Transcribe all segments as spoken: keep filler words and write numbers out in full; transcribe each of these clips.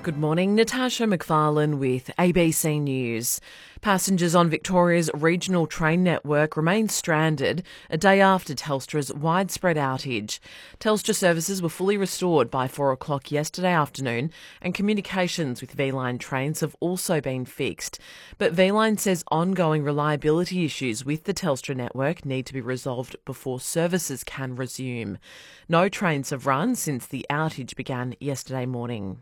Good morning, Natasha McFarlane with A B C News. Passengers on Victoria's regional train network remain stranded a day after Telstra's widespread outage. Telstra services were fully restored by four o'clock yesterday afternoon and communications with V-Line trains have also been fixed. But V-Line says ongoing reliability issues with the Telstra network need to be resolved before services can resume. No trains have run since the outage began yesterday morning.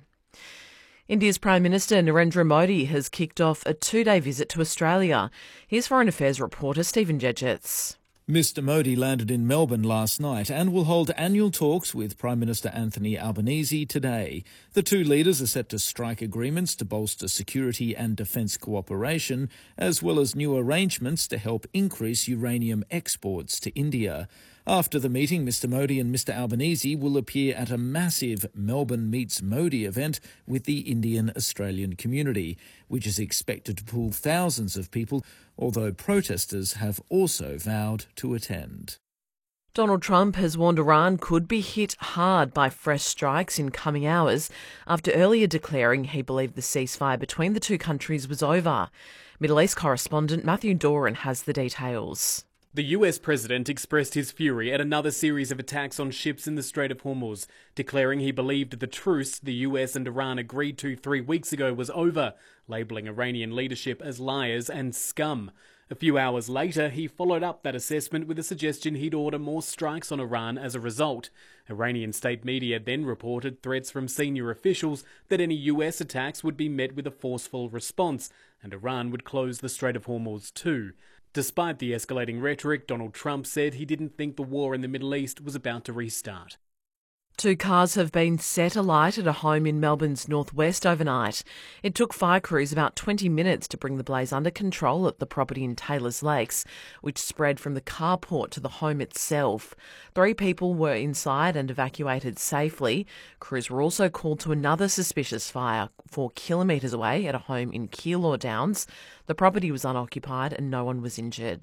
India's Prime Minister Narendra Modi has kicked off a two-day visit to Australia. Here's Foreign Affairs reporter Stephen Jedgetts. Mister Modi landed in Melbourne last night and will hold annual talks with Prime Minister Anthony Albanese today. The two leaders are set to strike agreements to bolster security and defence cooperation, as well as new arrangements to help increase uranium exports to India. After the meeting, Mister Modi and Mister Albanese will appear at a massive Melbourne Meets Modi event with the Indian-Australian community, which is expected to pull thousands of people, although protesters have also vowed to attend. Donald Trump has warned Iran could be hit hard by fresh strikes in coming hours after earlier declaring he believed the ceasefire between the two countries was over. Middle East correspondent Matthew Doran has the details. The U S president expressed his fury at another series of attacks on ships in the Strait of Hormuz, declaring he believed the truce the U S and Iran agreed to three weeks ago was over, labelling Iranian leadership as liars and scum. A few hours later, he followed up that assessment with a suggestion he'd order more strikes on Iran as a result. Iranian state media then reported threats from senior officials that any U S attacks would be met with a forceful response, and Iran would close the Strait of Hormuz too. Despite the escalating rhetoric, Donald Trump said he didn't think the war in the Middle East was about to restart. Two cars have been set alight at a home in Melbourne's northwest overnight. It took fire crews about twenty minutes to bring the blaze under control at the property in Taylors Lakes, which spread from the carport to the home itself. Three people were inside and evacuated safely. Crews were also called to another suspicious fire four kilometres away at a home in Keilor Downs. The property was unoccupied and no one was injured.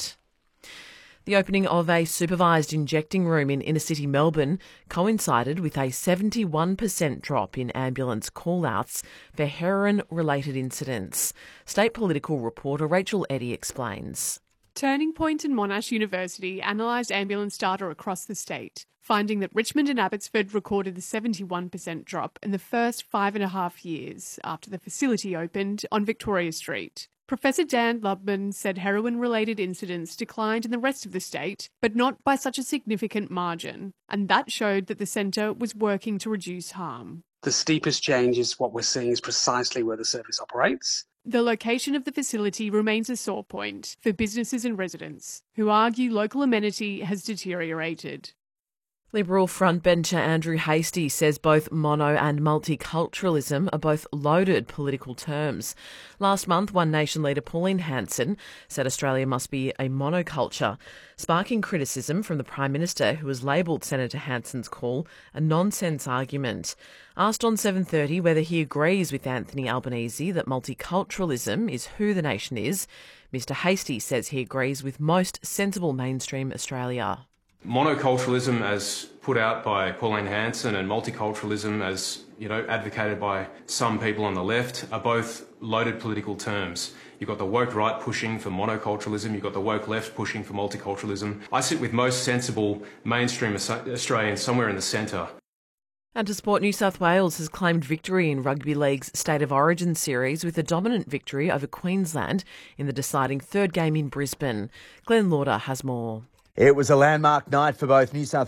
The opening of a supervised injecting room in inner-city Melbourne coincided with a seventy-one percent drop in ambulance call-outs for heroin-related incidents. State political reporter Rachel Eddy explains. Turning Point and Monash University analysed ambulance data across the state, finding that Richmond and Abbotsford recorded the seventy-one percent drop in the first five and a half years after the facility opened on Victoria Street. Professor Dan Lubman said heroin-related incidents declined in the rest of the state, but not by such a significant margin, and that showed that the centre was working to reduce harm. The steepest change is what we're seeing is precisely where the service operates. The location of the facility remains a sore point for businesses and residents, who argue local amenity has deteriorated. Liberal frontbencher Andrew Hastie says both mono and multiculturalism are both loaded political terms. Last month, One Nation leader Pauline Hanson said Australia must be a monoculture, sparking criticism from the Prime Minister, who has labelled Senator Hanson's call a nonsense argument. Asked on seven thirty whether he agrees with Anthony Albanese that multiculturalism is who the nation is, Mr Hastie says he agrees with most sensible mainstream Australia. Monoculturalism, as put out by Pauline Hanson, and multiculturalism, as you know, advocated by some people on the left, are both loaded political terms. You've got the woke right pushing for monoculturalism, you've got the woke left pushing for multiculturalism. I sit with most sensible mainstream Australians somewhere in the centre. And to sport, New South Wales has claimed victory in Rugby League's State of Origin series with a dominant victory over Queensland in the deciding third game in Brisbane. Glenn Lauder has more. It was a landmark night for both New South